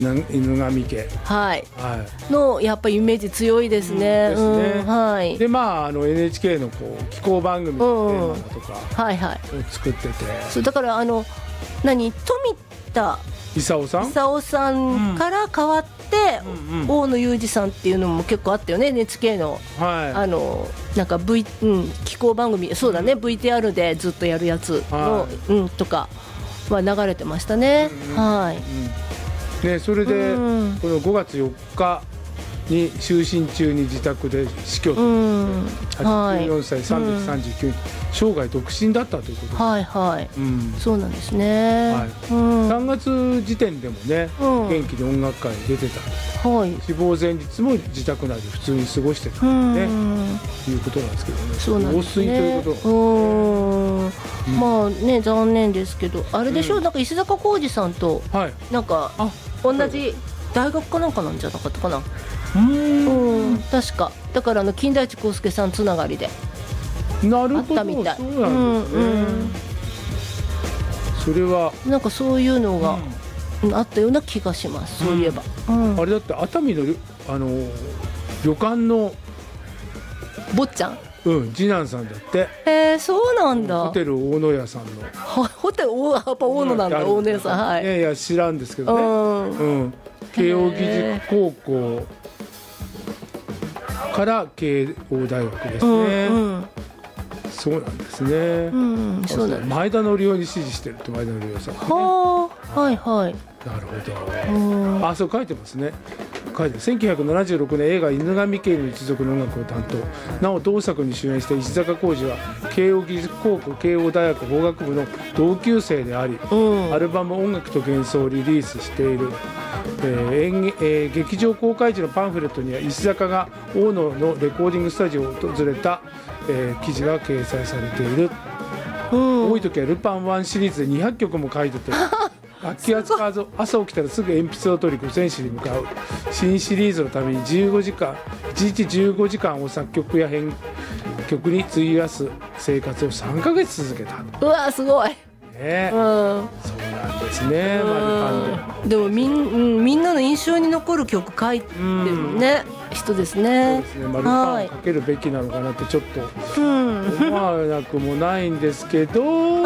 犬神家、 はい、 はい、 のやっぱりイメージ強いですね。 ですね。 はい。 でNHK のこう気候番組のテーマとかを作ってて、 そうだから富田勲さんから変わって、大野裕二さんっていうのも結構あったよね、 NHK の、はい、なんか、気候番組、そうだね、VTR でずっとやるやつの、とかは流れてましたね。はい、 ね、それで、この5月4日に就寝中に自宅で死去ということで、84歳339日、生涯独身だったということです。 はいはい、そうなんですね。はい、 3月時点でもね、元気に音楽会に出てた、はい、死亡前日も自宅内で普通に過ごしてたんでね、いうことなんですけどね。 そうなんですね。 老衰ということ。 まあね、残念ですけど、あれでしょ、なんか石坂浩二さんと、なんか同じ大学かなんかなんじゃなかったかな。確かだから金田一耕助さんつながりであったみたい。 そうなんですね。それはなんかそういうのがあったような気がします。そういえば、 あれだって熱海の旅館の坊ちゃん、 次男さんだって。 そうなんだ。 ホテル大野屋さんのホテルやっぱ大野なんだ、大野屋さん。はい。 いや知らんですけどね。慶應義塾高校から慶応大学ですね。そうなんですね。そうなんです。前田則夫に支持してるって、前田則夫さんね。 はいはい。 なるほど。そう書いてますね。書いて1976年映画「犬神家の一族」の音楽を担当。なお同作に主演した石坂浩二は慶応義塾高校慶応大学法学部の同級生であり、アルバム「音楽と幻想」をリリースしている。劇場公開時のパンフレットには石坂が大野のレコーディングスタジオを訪れた、記事が掲載されている。多い時はルパン1シリーズで200曲も書いてて楽器は使わず朝起きたらすぐ鉛筆を取り五線紙に向かう。新シリーズのために1日15時間を作曲や編曲に費やす生活を3ヶ月続けた。 うわすごい。 そうなんですね。 でもみんなの印象に残る曲書いてるね、人ですね。 そうですね。ルパンかけるべきなのかなってちょっと思わなくもないんですけど、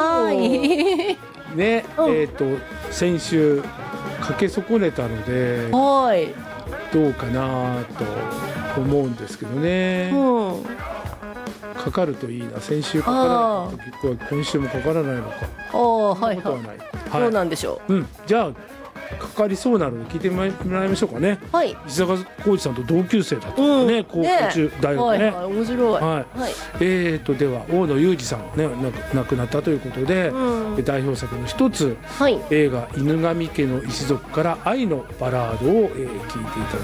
ね、先週かけ損ねたので、どうかなと思うんですけどね。かかるといいな。先週かからなかった時は今週もかからないのか。 はいはい。そうなんでしょう。 じゃあかかりそうなので聞いてもらいましょうかね。 はい。 石坂浩二さんと同級生だったね、高校中大学ね。 面白い。 では大野裕二さんがね亡くなったということで、代表作の一つ、映画「犬神家の一族」から「愛のバラード」を聴いていただ